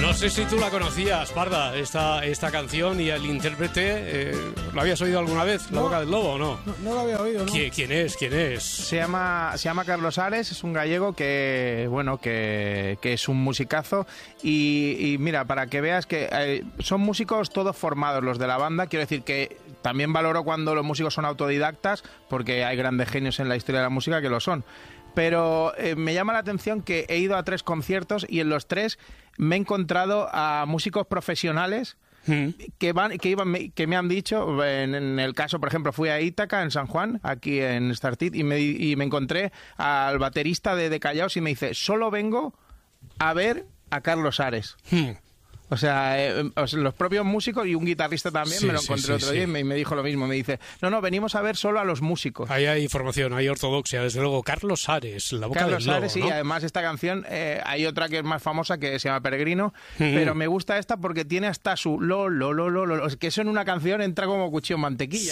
No sé si tú la conocías, Parda, esta canción y el intérprete. ¿Lo habías oído alguna vez? ¿La Boca del Lobo o no? No lo había oído, ¿no? ¿Quién es? Se llama Carlos Ares, es un gallego que es un musicazo y mira, para que veas que son músicos todos formados los de la banda. Quiero decir que también valoro cuando los músicos son autodidactas, porque hay grandes genios en la historia de la música que lo son. Pero me llama la atención que he ido a 3 conciertos y en los 3 me he encontrado a músicos profesionales que me han dicho, en el caso, por ejemplo, fui a Ítaca, en San Juan, aquí en Startit, y me encontré al baterista de Callaos y me dice, solo vengo a ver a Carlos Ares. O sea, los propios músicos y un guitarrista también, me lo encontré otro día y me dijo lo mismo. Me dice, no, venimos a ver solo a los músicos. Ahí hay información, hay ortodoxia, desde luego. Carlos Ares, La Boca del Lobo, Ares, ¿no? Y además esta canción, hay otra que es más famosa que se llama Peregrino, pero me gusta esta porque tiene hasta su lo, que eso en una canción entra como cuchillo en mantequilla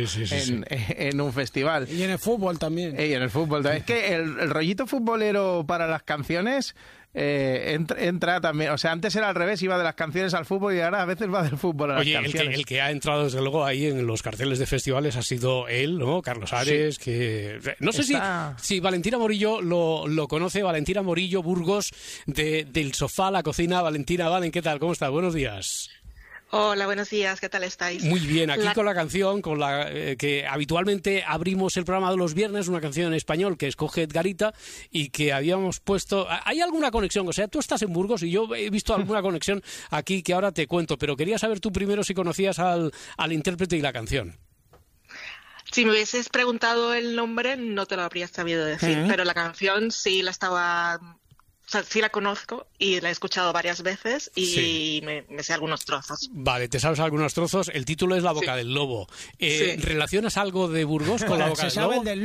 en un festival. Y en el fútbol también. Y en el fútbol también. Es que el rollito futbolero para las canciones... entra también, o sea, antes era al revés, iba de las canciones al fútbol y ahora a veces va del fútbol a las canciones. El que ha entrado desde luego ahí en los carteles de festivales ha sido él, ¿no? Carlos Ares, que no sé si Valentina Morillo lo conoce. Valentina Morillo Burgos, del sofá a la cocina. Valentina, Valen, ¿qué tal? ¿Cómo estás? Buenos días. Hola, buenos días, ¿qué tal estáis? Muy bien, aquí con la canción con la que habitualmente abrimos el programa de los viernes, una canción en español que escoge Edgarita y que habíamos puesto... ¿Hay alguna conexión? O sea, tú estás en Burgos y yo he visto alguna conexión aquí que ahora te cuento, pero quería saber tú primero si conocías al intérprete y la canción. Si me hubieses preguntado el nombre, no te lo habría sabido decir, pero la canción sí la estaba... O sea, sí la conozco y la he escuchado varias veces y me sé algunos trozos. Vale, te sabes algunos trozos. El título es La Boca del Lobo. ¿Relacionas algo de Burgos con La Boca del Lobo? Se sabe el del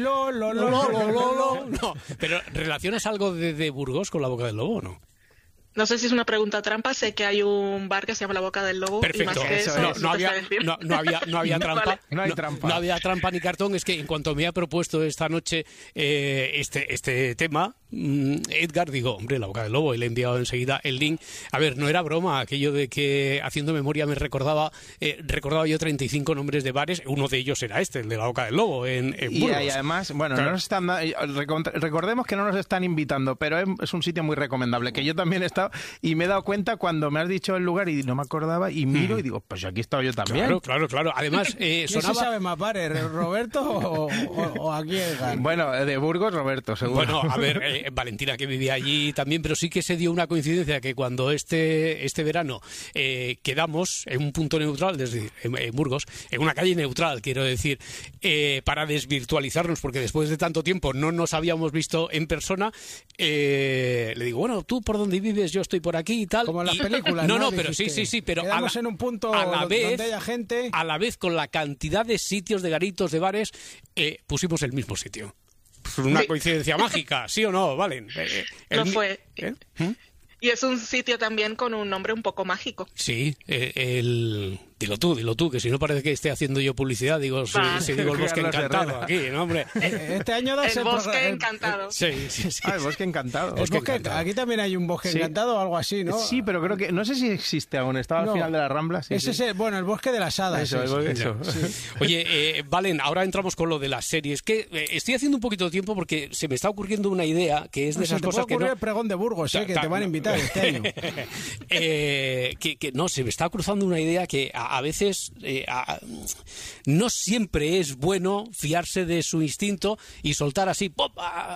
lo. No, pero ¿relacionas algo de Burgos con La Boca del Lobo o no? No sé si es una pregunta trampa, sé que hay un bar que se llama La Boca del Lobo. Perfecto, y más que eso, no había trampa. Vale. No hay trampa. No había trampa ni cartón. Es que en cuanto me ha propuesto esta noche este tema, Edgar, digo, hombre, La Boca del Lobo, y le he enviado enseguida el link. A ver, no era broma aquello de que haciendo memoria me recordaba yo 35 nombres de bares. Uno de ellos era el de La Boca del Lobo en Burgos. Y además, bueno, claro. Recordemos que no nos están invitando, pero es un sitio muy recomendable, que yo también he estado y me he dado cuenta cuando me has dicho el lugar y no me acordaba y miro y digo, pues aquí he estado yo también. Claro. Además, ¿Quién se sabe más bares, Roberto o aquí Edgar? Bueno, de Burgos, Roberto, seguro. Bueno, a ver, Valentina, que vivía allí también, pero sí que se dio una coincidencia que cuando este verano quedamos en un punto neutral, desde en Burgos, en una calle neutral, quiero decir, para desvirtualizarnos, porque después de tanto tiempo no nos habíamos visto en persona, le digo, bueno, ¿tú por dónde vives? Yo estoy por aquí y tal. Como en las películas, No, pero sí, pero quedamos en un punto donde haya gente. A la vez, con la cantidad de sitios, de garitos, de bares, pusimos el mismo sitio. Una coincidencia mágica, ¿sí o no, Valen? Lo fue. Y es un sitio también con un nombre un poco mágico. Sí, Dilo tú, que si no parece que esté haciendo yo publicidad, digo, si digo el Bosque Encantado aquí, ¿no, hombre? Este año da el Bosque Encantado. Sí. El Bosque Encantado. Aquí también hay un Bosque Encantado o algo así, ¿no? Sí, pero creo que, no sé si existe aún, estaba al final de la Rambla. Sí, ese es el Bosque de las Hadas. Eso. Sí. Oye, Valen, ahora entramos con lo de las series, que estoy haciendo un poquito de tiempo porque se me está ocurriendo una idea que es de esas cosas que no... el pregón de Burgos, que te van a invitar este año. No, se me está cruzando una idea que a veces... no siempre es bueno fiarse de su instinto y soltar así ¡pop!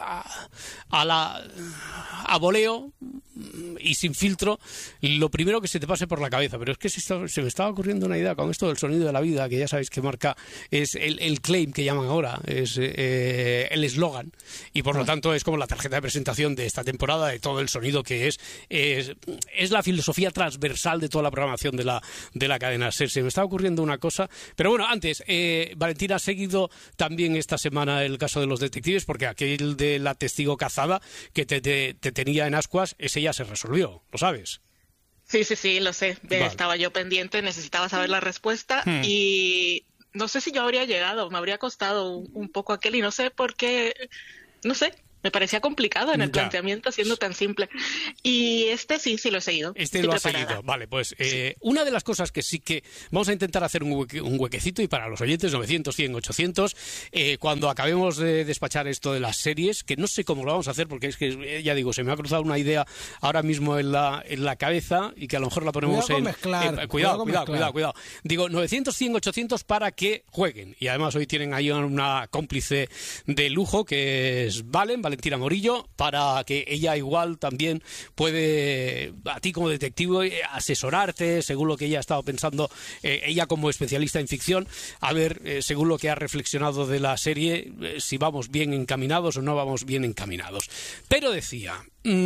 A voleo y sin filtro lo primero que se te pase por la cabeza. Pero es que se me estaba ocurriendo una idea con esto del sonido de la vida, que ya sabéis que marca, es el claim que llaman ahora, es el eslogan, y por lo tanto es como la tarjeta de presentación de esta temporada, de todo el sonido que es la filosofía transversal de toda la programación de la cadena SER. Se me está ocurriendo una cosa, pero bueno, antes, Valentina, ha seguido también esta semana el caso de los detectives, porque aquel de la testigo cazada que te tenía en ascuas, ese ya se resolvió, ¿lo sabes? Sí, lo sé. Vale. Estaba yo pendiente, necesitaba saber la respuesta y no sé si yo habría llegado, me habría costado un poco aquel y no sé por qué, no sé. Me parecía complicado en el planteamiento, siendo tan simple. Y sí lo he seguido. Lo has seguido. Vale, pues una de las cosas que sí que vamos a intentar hacer un huequecito, y para los oyentes 900, 100, 800, cuando acabemos de despachar esto de las series, que no sé cómo lo vamos a hacer, porque es que, ya digo, se me ha cruzado una idea ahora mismo en la cabeza y que a lo mejor la ponemos Cuidado. Digo, 900, 100, 800 para que jueguen. Y además hoy tienen ahí una cómplice de lujo que es Valentina Morillo, para que ella igual también puede, a ti como detective, asesorarte según lo que ella ha estado pensando, ella como especialista en ficción, a ver, según lo que ha reflexionado de la serie, si vamos bien encaminados o no vamos bien encaminados. Pero decía...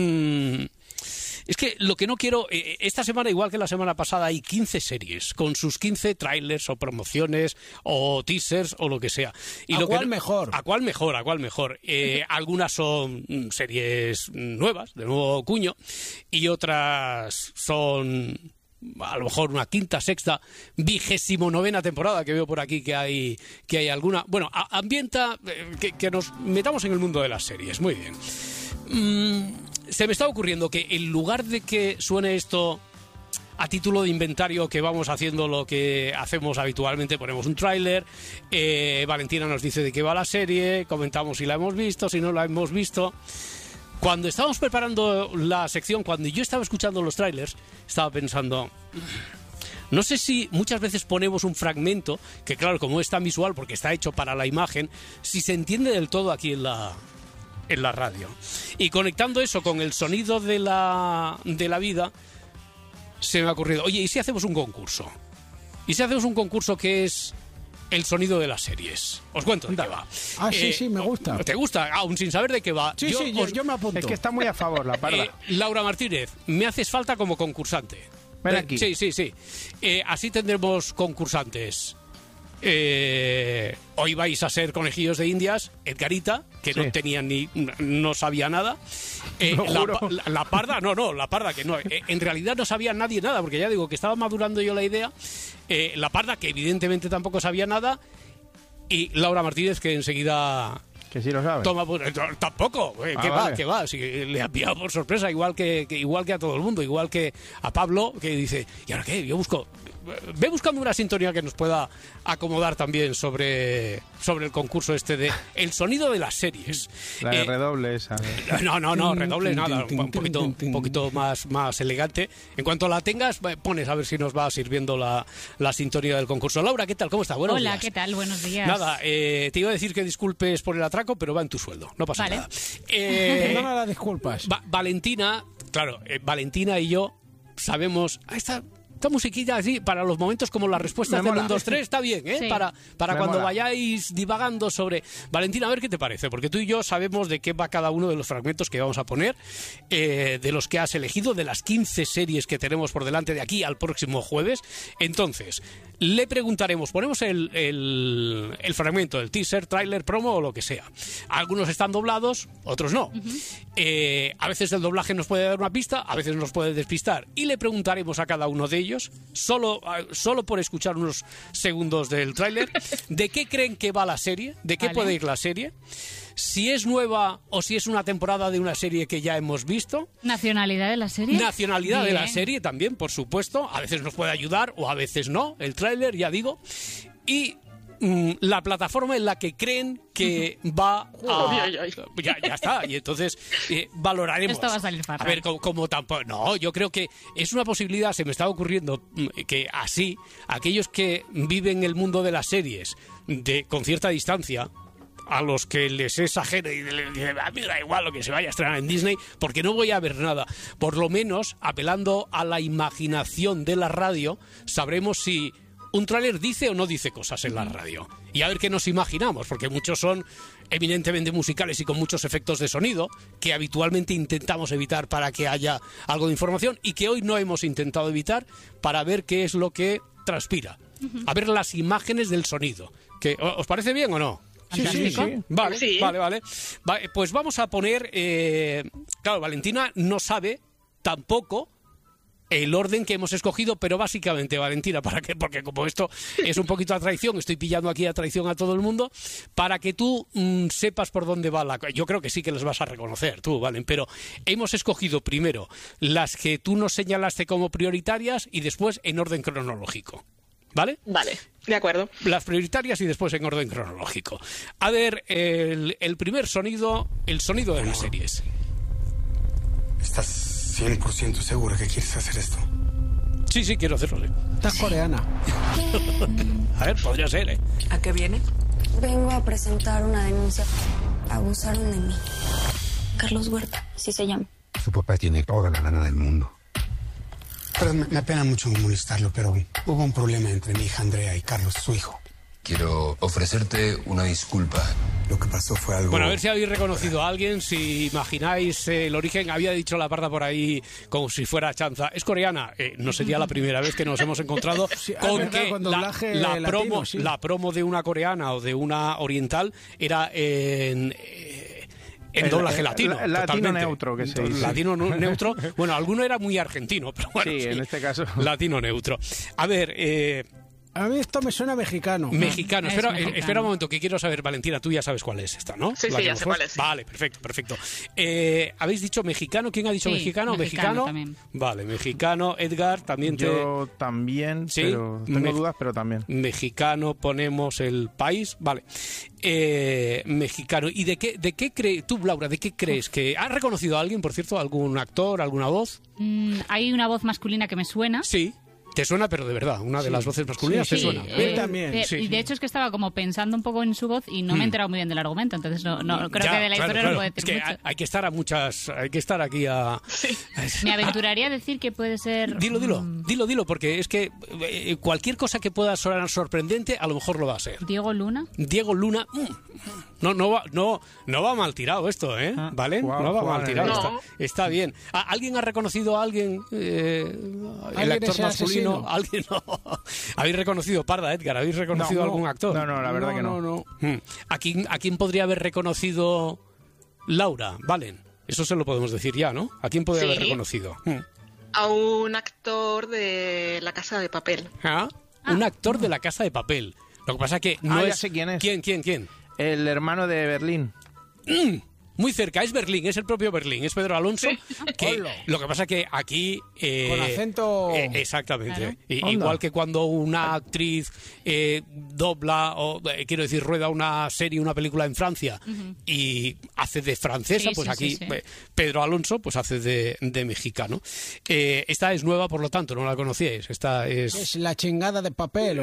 Es que lo que no quiero... esta semana, igual que la semana pasada, hay 15 series con sus 15 trailers o promociones o teasers o lo que sea. Y ¿A cuál mejor? ¿A cuál mejor? Algunas son series nuevas, de nuevo cuño, y otras son... a lo mejor una quinta, sexta, 29ª temporada que veo por aquí que hay alguna. Bueno, ambienta que nos metamos en el mundo de las series. Muy bien. Se me está ocurriendo que en lugar de que suene esto a título de inventario, que vamos haciendo lo que hacemos habitualmente, ponemos un tráiler, Valentina nos dice de qué va la serie, comentamos si la hemos visto, si no la hemos visto. Cuando estábamos preparando la sección, cuando yo estaba escuchando los tráilers, estaba pensando... No sé si muchas veces ponemos un fragmento, que claro, como es tan visual, porque está hecho para la imagen, si se entiende del todo aquí en la radio. Y conectando eso con el sonido de la vida, se me ha ocurrido, oye, ¿y si hacemos un concurso? ¿Y si hacemos un concurso que es el sonido de las series? Os cuento de qué va. Sí, me gusta. ¿Te gusta? Aún sin saber de qué va. Sí, yo me apunto. Es que está muy a favor, la parda. Laura Martínez, me haces falta como concursante. Ven aquí. Sí. Así tendremos concursantes. Hoy vais a ser conejillos de indias. Edgarita, que no sabía nada. La parda, la parda que no. En realidad no sabía nadie nada, porque ya digo que estaba madurando yo la idea. La parda, que evidentemente tampoco sabía nada. Y Laura Martínez, que enseguida... Que sí lo sabe. Tampoco. ¿Qué va? Si le ha pillado por sorpresa, igual que a todo el mundo, igual que a Pablo, que dice, ¿y ahora qué? Ve buscando una sintonía que nos pueda acomodar también sobre el concurso de el sonido de las series. La de redoble esa. No, redoble nada, un poquito más elegante. En cuanto la tengas, pones a ver si nos va sirviendo la sintonía del concurso. Laura, ¿qué tal? ¿Cómo estás? Buenos días. Hola, ¿qué tal? Buenos días. Nada, te iba a decir que disculpes por el atraco, pero va en tu sueldo, no pasa nada. Perdona las disculpas. Valentina y yo sabemos... Esta musiquilla así, para los momentos como las respuestas del 1, 2, 3, está bien, ¿eh? Sí. Para cuando vayáis divagando sobre... Valentina, a ver qué te parece, porque tú y yo sabemos de qué va cada uno de los fragmentos que vamos a poner, de los que has elegido, de las 15 series que tenemos por delante de aquí al próximo jueves. Entonces, le preguntaremos, ponemos el fragmento del teaser, tráiler, promo o lo que sea. Algunos están doblados, otros no. A veces el doblaje nos puede dar una pista, a veces nos puede despistar, y le preguntaremos a cada uno de ellos, solo por escuchar unos segundos del tráiler, de qué creen que va la serie, de qué puede ir la serie, si es nueva o si es una temporada de una serie que ya hemos visto. ¿Nacionalidad de la serie? Nacionalidad de la serie también, por supuesto. A veces nos puede ayudar o a veces no, el tráiler, ya digo. Y la plataforma en la que creen que va a... Ya está, y entonces valoraremos. Esto va a salir fatal. A ver, como tampoco... No, yo creo que es una posibilidad, se me está ocurriendo, que así, aquellos que viven el mundo de las series con cierta distancia, a los que les es ajeno y les dicen, a mí da igual lo que se vaya a estrenar en Disney, porque no voy a ver nada. Por lo menos, apelando a la imaginación de la radio, sabremos si un tráiler dice o no dice cosas en la radio. Y a ver qué nos imaginamos, porque muchos son eminentemente musicales y con muchos efectos de sonido, que habitualmente intentamos evitar para que haya algo de información y que hoy no hemos intentado evitar para ver qué es lo que transpira. A ver las imágenes del sonido. ¿Os parece bien o no? Sí. Vale. Pues vamos a poner... claro, Valentina no sabe tampoco el orden que hemos escogido, pero básicamente, Valentina, ¿para qué? Porque como esto es un poquito a traición, estoy pillando aquí a traición a todo el mundo, para que tú sepas por dónde va la... Yo creo que sí que las vas a reconocer tú, Valen, pero hemos escogido primero las que tú nos señalaste como prioritarias y después en orden cronológico. ¿Vale? Vale, de acuerdo. Las prioritarias y después en orden cronológico. A ver, el primer sonido, el sonido de las series. ¿Estás 100% segura que quieres hacer esto? Sí, quiero hacerlo, sí. Estás coreana. A ver, podría ser, ¿eh? ¿A qué viene? Vengo a presentar una denuncia. Abusaron de mí. Carlos Huerta, así se llama. Su papá tiene toda la lana del mundo. Pero me apena mucho molestarlo, pero hubo un problema entre mi hija Andrea y Carlos, su hijo. Quiero ofrecerte una disculpa. Lo que pasó fue algo... Bueno, a ver si habéis reconocido a alguien, si imagináis el origen. Había dicho la parda por ahí como si fuera chanza. Es coreana. No sería la primera vez que nos hemos encontrado con verdad, que con doblaje latino, sí. La promo de una coreana o de una oriental era en doblaje latino. Latino neutro, que se dice. Latino neutro. Bueno, alguno era muy argentino, pero bueno. Sí, en este caso. Latino neutro. A ver... A mí esto me suena mexicano. Mexicano. Es Espera, mexicano. espera un momento, que quiero saber, Valentina, tú ya sabes cuál es esta, ¿no? Sí, La sí, que ya nos sé fue. cuál es. Vale, perfecto. ¿Habéis dicho mexicano? ¿Quién ha dicho Sí, mexicano? mexicano también. Vale, mexicano. Edgar, también Yo también, Sí, pero tengo dudas, pero también. Mexicano, ponemos el país, vale. Mexicano. ¿Y de qué crees, tú, Laura, de qué crees que... ¿Has reconocido a alguien, por cierto? ¿Algún actor, alguna voz? Hay una voz masculina que me suena. Sí. ¿Te suena, pero de verdad? ¿Una de las voces masculinas Sí, te suena? Él también. Sí. Y de hecho es que estaba como pensando un poco en su voz y no me he enterado muy bien del argumento, entonces no creo Ya, que de la historia no puedo decir Es que mucho. hay que estar a muchas... Hay que estar aquí a... Me aventuraría a decir que puede ser... Dilo, porque es que cualquier cosa que pueda sonar sorprendente, a lo mejor lo va a ser. Diego Luna. Diego Luna... No va mal tirado esto, ¿eh? ¿Vale? Juan, No va Juan, mal tirado. no. Está bien. ¿Alguien ha reconocido a alguien? El ¿Alguien actor ese masculino. asesino? ¿Alguien no? ¿Habéis reconocido, Parda, Edgar? ¿Habéis reconocido No. algún actor? No, la verdad que no. ¿A quién podría haber reconocido Laura? Valen. Eso se lo podemos decir ya, ¿no? ¿A quién podría Sí. haber reconocido? A un actor de La Casa de Papel. Un actor de La Casa de Papel. Lo que pasa es que no ya es... sé quién es. ¿Quién? El hermano de Berlín. Muy cerca, es Berlín, es el propio Berlín, es Pedro Alonso. Que, Hola. lo que pasa que aquí... Con acento... exactamente. Claro. Onda. Igual que cuando una actriz dobla, o quiero decir, rueda una serie, una película en Francia y hace de francesa, Sí, pues sí, aquí sí. Pedro Alonso pues hace de mexicano. Esta es nueva, por lo tanto, no la conocíais. Esta es... ¿Es la chingada de papel o...?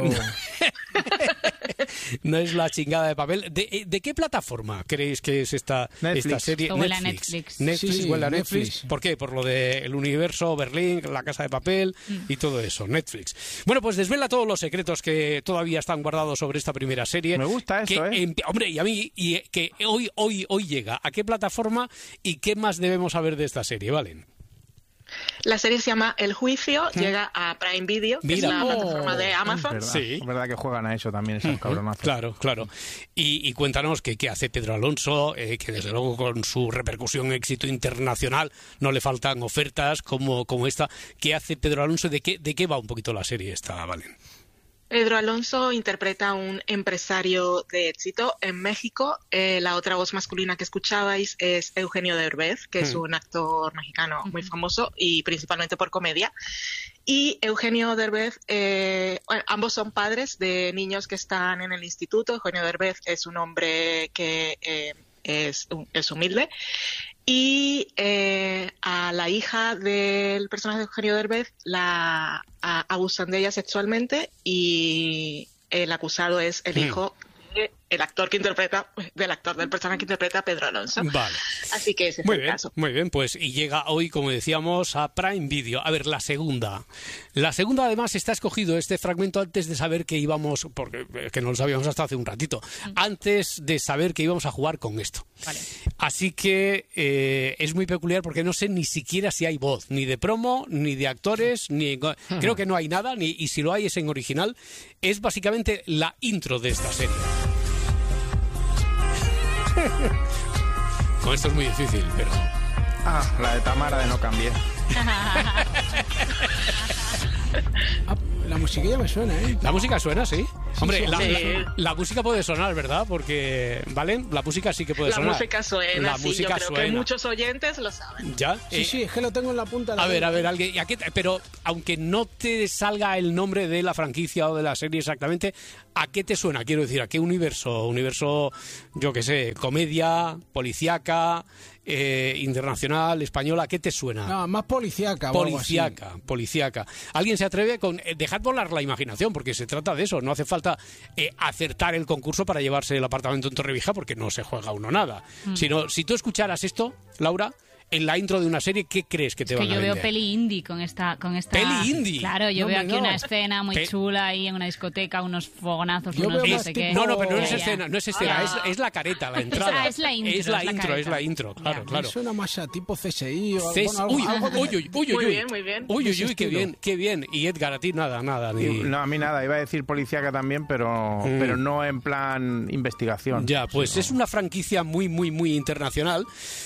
No es la chingada de papel. ¿De qué plataforma creéis que es esta serie? O huele a Netflix. Netflix, Sí, huele a Netflix. Netflix. ¿Por qué? Por lo del universo, Berlín, La Casa de Papel y todo eso. Netflix. Bueno, pues desvela todos los secretos que todavía están guardados sobre esta primera serie. Me gusta eso, Hombre, y a mí, y que hoy llega. ¿A qué plataforma y qué más debemos saber de esta serie, Valen? La serie se llama El Juicio, llega a Prime Video, que es Mira. la plataforma de Amazon. ¿Verdad? Sí. Es verdad que juegan a eso también esos cabronazos. Claro. Y cuéntanos qué hace Pedro Alonso, que desde luego con su repercusión, éxito internacional, no le faltan ofertas como esta. ¿Qué hace Pedro Alonso? ¿De qué va un poquito la serie esta, Valen? Pedro Alonso interpreta a un empresario de éxito en México. La otra voz masculina que escuchabais es Eugenio Derbez, que es un actor mexicano muy famoso y principalmente por comedia. Y Eugenio Derbez, ambos son padres de niños que están en el instituto. Eugenio Derbez es un hombre que es humilde. Y a la hija del personaje de Eugenio Derbez la abusan de ella sexualmente y el acusado es el hijo del actor del personaje que interpreta a Pedro Alonso. Vale. Así que ese es el caso. Muy bien, pues y llega hoy, como decíamos, a Prime Video. A ver, la segunda. La segunda, además, está escogido este fragmento antes de saber que íbamos, porque que no lo sabíamos hasta hace un ratito, antes de saber que íbamos a jugar con esto. Vale. Así que es muy peculiar porque no sé ni siquiera si hay voz, ni de promo, ni de actores, creo que no hay nada, y si lo hay es en original. Es básicamente la intro de esta serie. Con esto es muy difícil, pero... La de Tamara de No Cambié. musiquilla me suena, ¿eh? La música suena, sí. Hombre, sí. la música puede sonar, ¿verdad? Porque, ¿vale? La música sí que puede sonar. La música suena, La sí, música yo creo suena. que muchos oyentes lo saben. ¿Ya? Sí, es que lo tengo en la punta de la A ver, lengua. alguien, pero aunque no te salga el nombre de la franquicia o de la serie exactamente, ¿a qué te suena? Quiero decir, ¿a qué universo? Universo, yo qué sé, comedia, policíaca, internacional, española, ¿a qué te suena? No, más policíaca o algo así. Policíaca. ¿Alguien se atreve con dejad volar la imaginación? Porque se trata de eso. No hace falta acertar el concurso para llevarse el apartamento en Torrevieja, porque no se juega uno nada. Sino, si tú escucharas esto, Laura, en la intro de una serie, ¿qué crees que te van a vender? Yo veo peli indie con esta... ¿Peli indie? Claro, yo No, veo aquí no. una escena muy chula ahí en una discoteca, unos fogonazos, Yo unos veo no más sé tipo- qué. No, pero no es Ya. escena, es la careta, la entrada. Es la intro, Es la es la intro, careta. es la intro, claro, Ya. claro. Me suena más a tipo CSI o Ces- algo, uy, algo de- uy, uy, uy, Muy uy. bien, muy bien. Uy, uy, Ese uy, qué estilo. bien, qué bien. Y Edgar, a ti nada. Ni... No, a mí nada, iba a decir policíaca también, pero no en plan investigación. Ya, pues es una franquicia muy, muy, muy internacional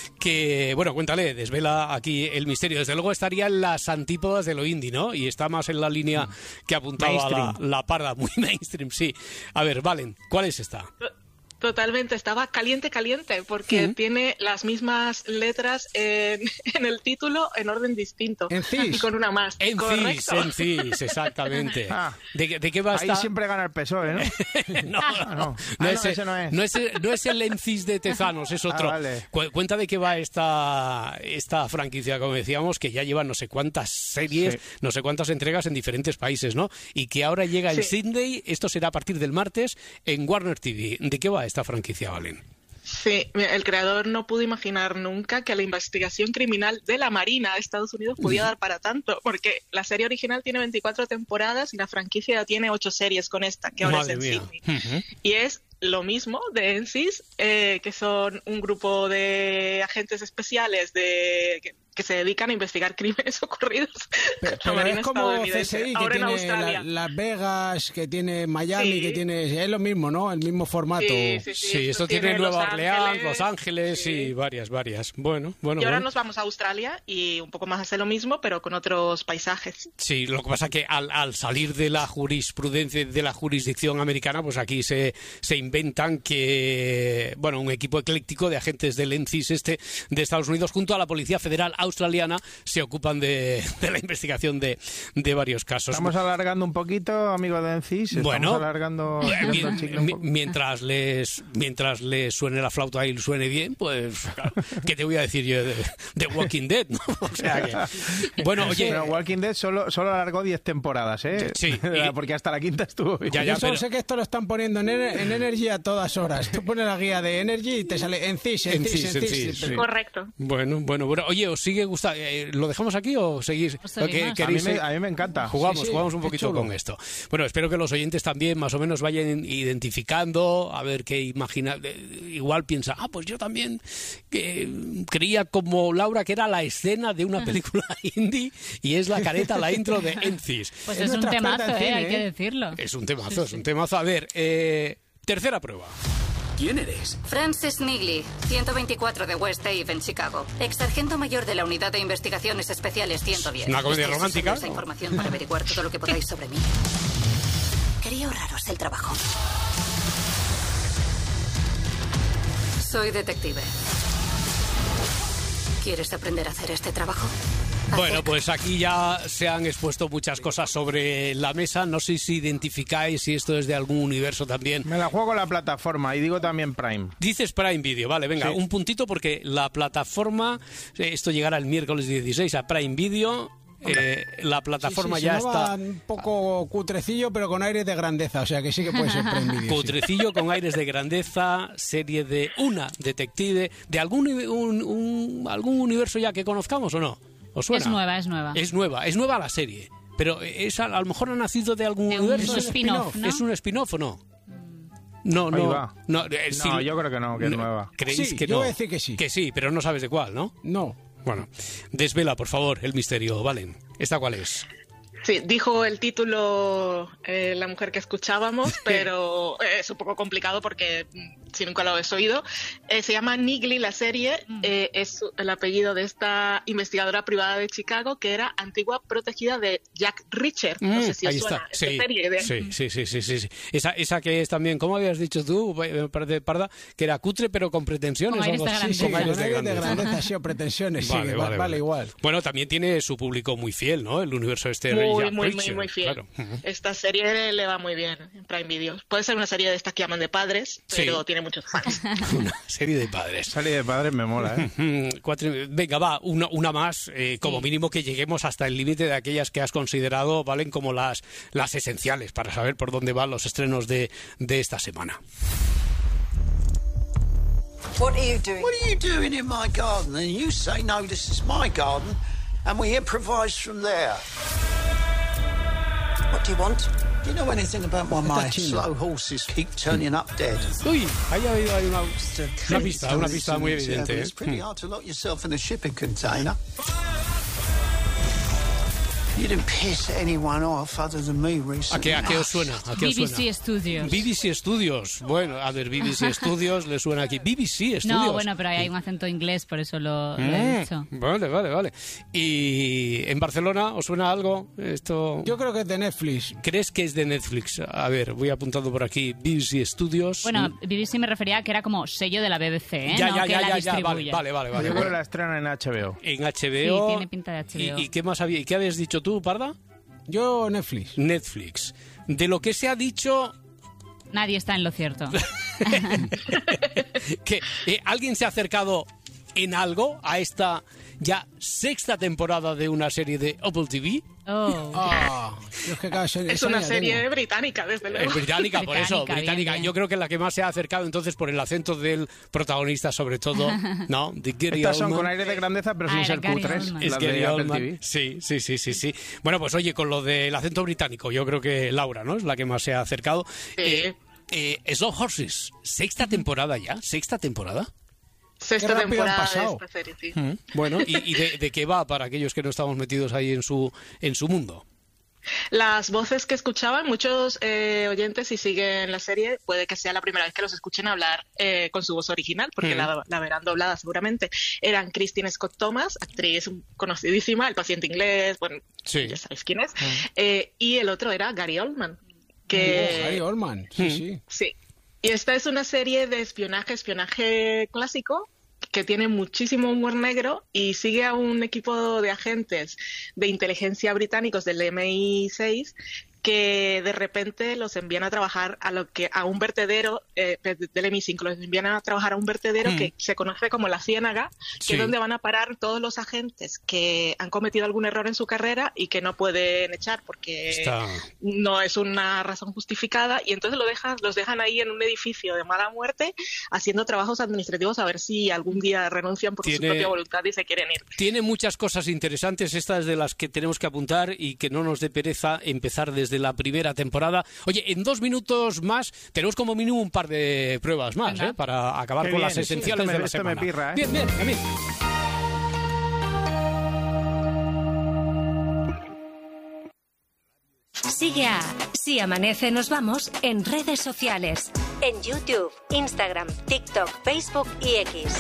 que, bueno, cuéntale, desvela aquí el misterio. Desde luego estaría en las antípodas de lo indie, ¿no? Y está más en la línea que apuntaba Mainstream. la parda, muy mainstream, sí. A ver, Valen, ¿cuál es esta? Totalmente, estaba caliente, porque tiene las mismas letras en el título en orden distinto. En CIS. Y con una más. Correcto. En CIS, exactamente. Ah. ¿De qué va Ahí esta? siempre gana el PSOE, ¿no? No, no. no, Ah, es, no, ese no es. No es el Encis de Tezanos, es otro. Vale. Cuenta de qué va esta franquicia, como decíamos, que ya lleva no sé cuántas series, Sí. no sé cuántas entregas en diferentes países, ¿no? Y que ahora llega en Sí. Sydney, esto será a partir del martes, en Warner TV. ¿De qué va esta franquicia, Valen? Sí, mira, el creador no pudo imaginar nunca que la investigación criminal de la Marina de Estados Unidos podía dar para tanto, porque la serie original tiene 24 temporadas y la franquicia ya tiene 8 series con esta, que ahora Madre es en mía. Sydney. Ujú. Y es lo mismo de NCIS, que son un grupo de agentes especiales que se dedican a investigar crímenes ocurridos Pero, por la Marina es como estadounidense, CSI, que ahora en tiene Australia. Las Vegas, que tiene Miami, Sí. que tiene... Es lo mismo, ¿no? El mismo formato. Sí, esto tiene Los Nueva Orleans, Ángeles, Los Ángeles sí. y varias. Bueno. Y ahora bueno. nos vamos a Australia y un poco más hace lo mismo, pero con otros paisajes. Sí, lo que pasa que al salir de la jurisprudencia, de la jurisdicción americana, pues aquí se inventan que, bueno, un equipo ecléctico de agentes del NCIS de Estados Unidos junto a la Policía Federal Australiana se ocupan de la investigación de varios casos. Estamos alargando un poquito, amigo de Encis. Bueno, Estamos alargando el chicle un poco. mientras les suene la flauta y suene bien, pues, claro, ¿qué te voy a decir yo de Walking Dead? ¿No? O sea que, bueno, oye, Pero Walking Dead solo alargó 10 temporadas, ¿eh? Sí. Porque hasta la quinta estuvo bien. Ya, Yo solo pero- sé que esto lo están poniendo en Energy a todas horas. Tú pones la guía de Energy y te sale en CIS. Sí. Correcto. Bueno. Oye, ¿os sigue gustando? ¿Lo dejamos aquí o seguís? Pues seguimos. ¿Queréis A mí me encanta. Jugamos Sí, un es poquito chulo. con esto. Bueno, espero que los oyentes también más o menos vayan identificando, a ver qué imagina. Igual piensa, pues yo también creía como Laura que era la escena de una película indie y es la careta, la intro de Encis. Pues Es es un nuestra temazo, experta en cine, hay que ¿eh? decirlo. Es un temazo, es un temazo. A ver, tercera prueba. ¿Quién eres? Frances Nigley, 124 de West Ave en Chicago. Ex sargento mayor de la Unidad de Investigaciones Especiales 110. ¿Una comedia Estáis romántica? usando esa información para averiguar todo lo que podáis sobre mí. Quería ahorraros el trabajo. Soy detective. ¿Quieres aprender a hacer este trabajo? Bueno, pues aquí ya se han expuesto muchas cosas sobre la mesa. No sé si identificáis si esto es de algún universo también. Me la juego con la plataforma y digo también Prime. Dices Prime Video, vale, venga, Sí. un puntito porque la plataforma, esto llegará el miércoles 16 a Prime Video. La plataforma Sí, ya sonaba está un poco cutrecillo, pero con aires de grandeza. O sea que sí que puede ser Prime Video. sí. cutrecillo con aires de grandeza, serie de una detective, de algún universo ya que conozcamos o no. ¿Os suena? Es nueva. Es nueva la serie. Pero a lo mejor ha nacido de algún De un universo. spin-off, ¿no? ¿Es un spin-off o no? No, Ahí va. No, No, yo creo que no, que es nueva. ¿Creéis Sí, que yo no? voy a decir que sí. Que sí, pero no sabes de cuál, ¿no? No. Bueno, desvela, por favor, el misterio, Valen. ¿Esta cuál es? Sí, dijo el título la mujer que escuchábamos, pero es un poco complicado porque si nunca lo habéis oído. Se llama Niggly la serie, es el apellido de esta investigadora privada de Chicago que era antigua protegida de Jack Reacher. No sé si os suena esta serie. Sí. Esa que es también, ¿cómo habías dicho tú, Parda? Que era cutre pero con pretensiones. Con aires de grandeza. Con aires de grandeza, sí, o pretensiones. Vale, igual. Bueno, también tiene su público muy fiel, ¿no? El universo este de Jack Reacher. Muy fiel. Claro. Esta serie le va muy bien en Prime Video. Puede ser una serie de estas que llaman de padres, pero tiene muchos fans. Una serie de padres. Serie de padres me mola, Venga, va, una más, como mínimo que lleguemos hasta el límite de aquellas que has considerado valen como las esenciales para saber por dónde van los estrenos de esta semana. What are you doing? What are you doing in my garden? And you say, no, this is my garden, and we improvise from there. What do you want? Do you know anything about why my slow horses keep turning up dead? Uy, ahí ha habido una pista muy evidente. It's pretty hard to lock yourself in a shipping container. You didn't piss anyone off other than me recently. ¿A qué os suena? BBC Studios. BBC Studios. Bueno, a ver, BBC Studios le suena aquí. BBC Studios. No, bueno, pero hay un acento inglés, por eso lo he dicho. Vale. ¿Y en Barcelona os suena algo? Esto. Yo creo que es de Netflix. ¿Crees que es de Netflix? A ver, voy apuntando por aquí. BBC Studios. Bueno, BBC me refería a que era como sello de la BBC, ¿eh? Ya, distribuye. Vale. Yo creo que la estrena en HBO. En HBO. Sí, tiene pinta de HBO. ¿Y qué más había? ¿Y qué habías dicho tú, Parda? Yo, Netflix. De lo que se ha dicho... Nadie está en lo cierto. Que alguien se ha acercado en algo a esta ya sexta temporada de una serie de Apple TV. Es una serie británica, desde luego. Es británica, por eso, británica. Bien. Yo creo que la que más se ha acercado entonces por el acento del protagonista, sobre todo, ¿no? De Gary Estas son Oldman. con aire de grandeza, pero sin ser Gary cutres. Oldman. Es las Gary de Apple Oldman. TV. Sí. Bueno, pues oye, con lo del acento británico, yo creo que Laura, ¿no? Es la que más se ha acercado. Sí. Slow Horses, ¿sexta temporada ya? ¿Sexta temporada? Sexta temporada de esta serie, sí. Bueno, ¿y de qué va para aquellos que no estamos metidos ahí en su mundo? Las voces que escuchaban, muchos oyentes, si siguen la serie, puede que sea la primera vez que los escuchen hablar con su voz original, porque la verán doblada seguramente. Eran Christine Scott Thomas, actriz conocidísima, El paciente inglés, bueno, ya sabéis quién es. Y el otro era Gary Oldman. Gary Oldman, sí. Y esta es una serie de espionaje clásico, que tiene muchísimo humor negro y sigue a un equipo de agentes de inteligencia británicos del MI6 que de repente los envían a trabajar a un vertedero del MI5, los envían a trabajar a un vertedero que se conoce como la Ciénaga, que es donde van a parar todos los agentes que han cometido algún error en su carrera y que no pueden echar porque no es una razón justificada, y entonces los dejan ahí en un edificio de mala muerte haciendo trabajos administrativos a ver si algún día renuncian por su propia voluntad y se quieren ir. Tiene muchas cosas interesantes, estas de las que tenemos que apuntar y que no nos dé pereza empezar desde la primera temporada. Oye, en 2 minutos más tenemos como mínimo un par de pruebas más, para acabar con las esenciales de la semana. Me pirra, Bien, a mí. Sigue a Si Amanece Nos Vamos en redes sociales, en YouTube, Instagram, TikTok, Facebook y X.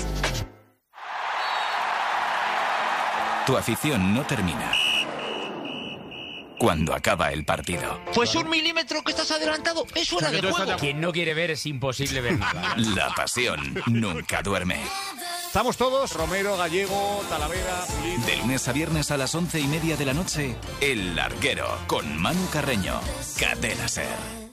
Tu afición no termina cuando acaba el partido. Pues 1 milímetro que estás adelantado es fuera de juego. Quien no quiere ver es imposible ver nada. La pasión nunca duerme. Estamos todos, Romero, Gallego, Talavera, Pulido. De lunes a viernes a las 11:30 de la noche, El Larguero, con Manu Carreño. Cadena SER.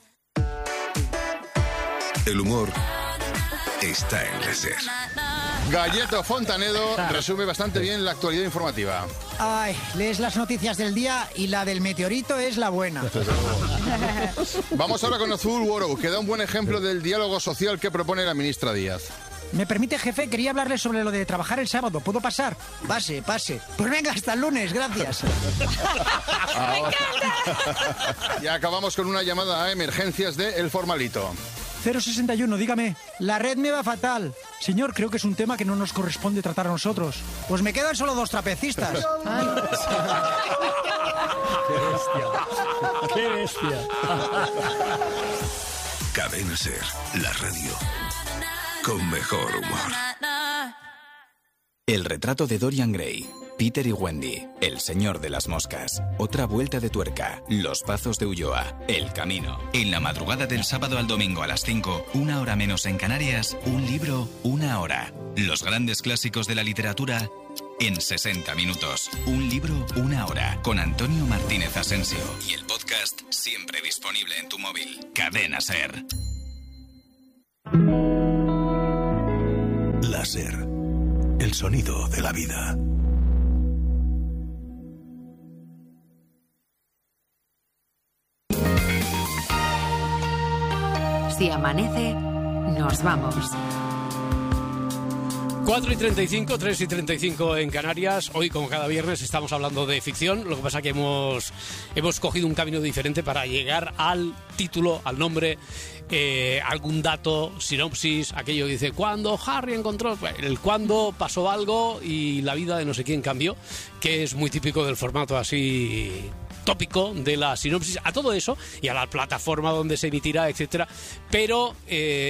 El humor está en la SER. Galleto Fontanedo resume bastante bien la actualidad informativa. Ay, lees las noticias del día y la del meteorito es la buena. Vamos ahora con Azul Worou, que da un buen ejemplo del diálogo social que propone la ministra Díaz. ¿Me permite, jefe? Quería hablarle sobre lo de trabajar el sábado. ¿Puedo pasar? Pase. Pues venga, hasta el lunes, gracias. ¡Me encanta! Y acabamos con una llamada a emergencias de El Formalito. 061, dígame. La red me va fatal. Señor, creo que es un tema que no nos corresponde tratar a nosotros. Pues me quedan solo 2 trapecistas. ¡Qué bestia! Cadena SER, la radio. con mejor humor. El retrato de Dorian Gray, Peter y Wendy, El señor de las moscas, Otra vuelta de tuerca, Los pazos de Ulloa, El camino. En la madrugada del sábado al domingo a las 5, 1 hora menos en Canarias, un libro, 1 hora. Los grandes clásicos de la literatura en 60 minutos. Un libro, 1 hora. Con Antonio Martínez Asensio. Y el podcast siempre disponible en tu móvil. Cadena SER. Láser. El sonido de la vida. Si amanece, nos vamos. 4:35, 3:35 en Canarias. Hoy, como cada viernes, estamos hablando de ficción. Lo que pasa que hemos cogido un camino diferente para llegar al título, al nombre, algún dato, sinopsis, aquello que dice cuando Harry encontró, el cuando pasó algo y la vida de no sé quién cambió, que es muy típico del formato así tópico de la sinopsis, a todo eso y a la plataforma donde se emitirá, etcétera. Pero